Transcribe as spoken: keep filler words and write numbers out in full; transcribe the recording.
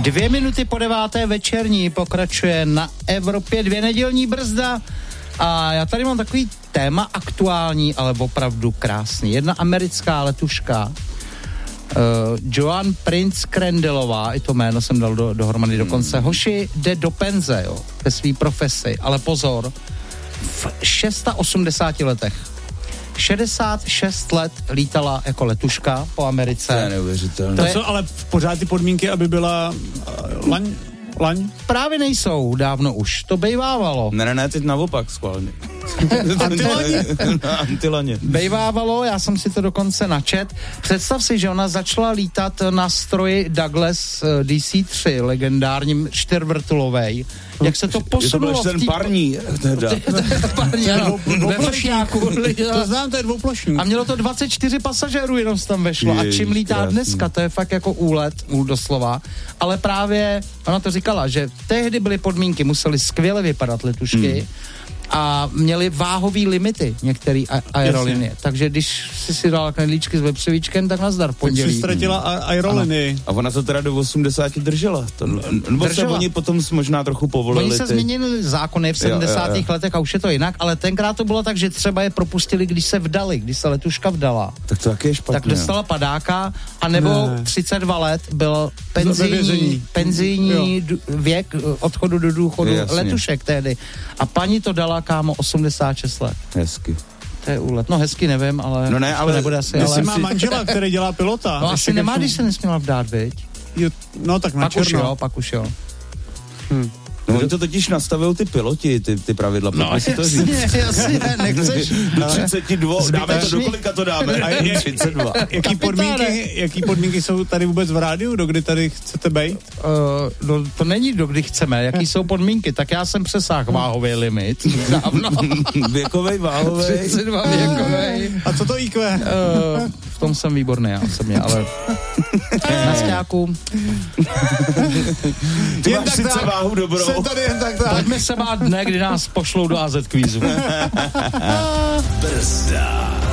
Dvě minuty po deváté večerní pokračuje na Evropě dvě nedělní brzda a já tady mám takový téma aktuální, ale opravdu krásný. Jedna americká letuška, uh, Joan Prince Krendelová, i to jméno jsem dal do, dohromady hmm. dokonce, hoši jde do penze, jo, ve svý profesi, ale pozor, v osmdesáti šesti letech. šedesát šest let lítala jako letuška po Americe. To je neuvěřitelné. To jsou ale pořád ty podmínky, aby byla uh, laň, laň? Právě nejsou, dávno už. To bejvávalo. Ne, ne, ne, teď naopak schválně. Antilaně? Antilaně. Bejvávalo, já jsem si to dokonce načet. Představ si, že ona začala lítat na stroji Douglas D C tři, legendárním čtyřvrtulovej. Jak se to posunulo to byl ten parní. Parní, ano. Ve Fršňáku. To znám, to je dvouplošní. A mělo to dvacet čtyři pasažérů, jenom tam vešlo. Ježiš, a čím lítá krásný. Dneska, to je fakt jako úlet, doslova. Ale právě, ona to říkala, že tehdy byly podmínky, museli skvěle vypadat letušky, hmm. a měli váhový limity některé aerolinie. Takže když si si dala knedlíčky s vepřovíčkem, tak nazdar v pondělí. Tak si ztratila aerolinii. A ona to teda do osmdesáti držela. To, nebo se oni potom možná trochu povolili. Oni se ty... změnili zákony v sedmdesátých jo, jo, jo. letech a už je to jinak, ale tenkrát to bylo tak, že třeba je propustili, když se vdali, když se letuška vdala. Tak to taky je špatně. Tak dostala padáka, anebo ne. třicet dva let byl penzijní, penzijní d- věk odchodu do důchodu Jasně. letušek tehdy. A paní to dala, kámo, osmdesát šest let. Hezky. To je úlet. No hezky nevím, ale... No ne, ale... nebude asi, ale... ale... má manžela, který dělá pilota. No asi nemá, když se nesměla vdát, viď? Jo, no tak na pak černo. Už jo, pak už jo. Hm. No oni to totiž nastavují ty piloti, ty, ty pravidla. No jasně, to jasně, nechceš. Do třicet dva, dáme to, do kolika to dáme? A je třicet dva. Jaký podmínky, jaký podmínky jsou tady vůbec v rádiu, do kdy tady chcete bejt? Uh, no, to není do kdy chceme, jaký jsou podmínky, tak já jsem přesáhl váhový limit. Dávno. Věkovej, váhovej. třicet dva věkovej. A co to í kvé? Uh, v tom jsem výborný, já osobně, ale na sťáku. Ty máš sice váhu dobrou. Tady jen tak, tak. Pojďme se bát dne, kdy nás pošlou do á zet kvízu. Brzda.